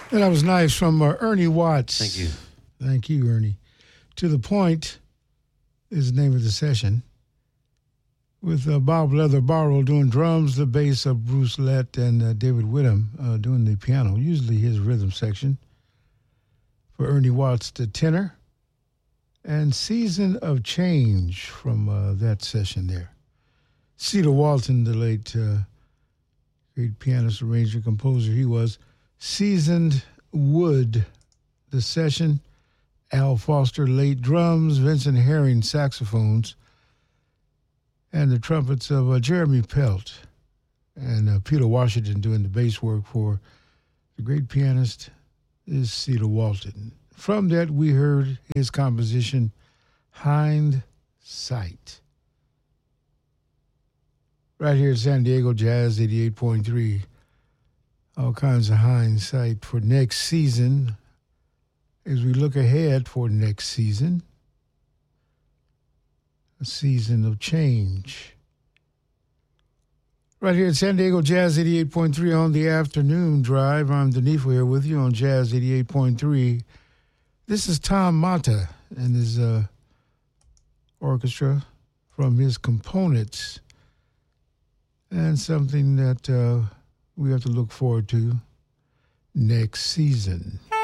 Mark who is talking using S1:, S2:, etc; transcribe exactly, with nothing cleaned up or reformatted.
S1: And that was nice from uh, Ernie Watts.
S2: Thank you.
S1: Thank you, Ernie. To the Point is the name of the session. With uh, Bob Leather-Barrow doing drums, the bass of Bruce Lett, and uh, David Whittam uh, doing the piano, usually his rhythm section. For Ernie Watts, the tenor. And Season of Change from uh, that session there. Cedar Walton, the late uh, great pianist, arranger, composer, he was. Seasoned Wood, the session. Al Foster, late drums. Vincent Herring, saxophones. And the trumpets of uh, Jeremy Pelt. And uh, Peter Washington doing the bass work for the great pianist is Cedar Walton. From that, we heard his composition, Hindsight. Right here at San Diego Jazz eighty-eight point three. All kinds of hindsight for next season. As we look ahead for next season, a season of change. Right here at San Diego Jazz eighty-eight point three on the afternoon drive. I'm Denifo here with you on Jazz eighty-eight point three. This is Tom Mata and his uh, orchestra from his components. And something that uh, we have to look forward to next season.